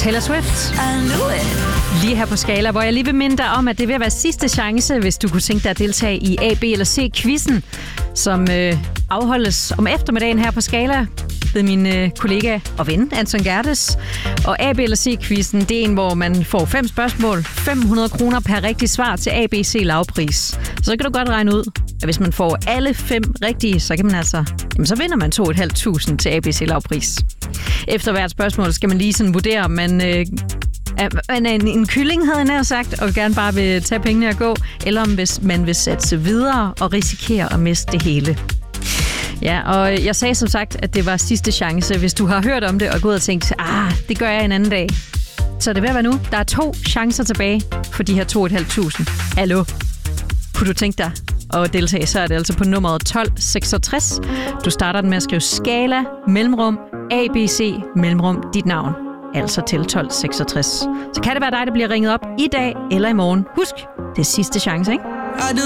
Taylor Swift. Lige her på Skala, hvor jeg lige vil minde dig om, at det vil være sidste chance, hvis du kunne tænke dig at deltage i A, B eller C-quizzen, som afholdes om eftermiddagen her på Skala ved min kollega og ven, Anton Gerdes. Og A, B eller C-quizzen, det er en, hvor man får 5 spørgsmål, 500 kroner per rigtig svar til A, B, C lavpris. Så kan du godt regne ud, at hvis man får alle 5 rigtige, så kan man så vinder man 2.500 til A, B, C lavpris. Efter hvert spørgsmål skal man lige sådan vurdere, om man en kylling, havde jeg nær sagt, og gerne bare vil tage pengene og gå, eller om hvis man vil satse videre og risikere at miste det hele. Ja, og jeg sagde som sagt, at det var sidste chance. Hvis du har hørt om det og gået og tænkt, det gør jeg en anden dag, så det vil være nu. Der er 2 chancer tilbage for de her 2.500. Hallo? Kunne du tænke dig at deltage, så er det altså på nummeret 1266. Du starter den med at skrive Skala, mellemrum, ABC, mellemrum, dit navn. Altså til 1266. Så kan det være dig, der bliver ringet op i dag eller i morgen. Husk, det er sidste chance, ikke?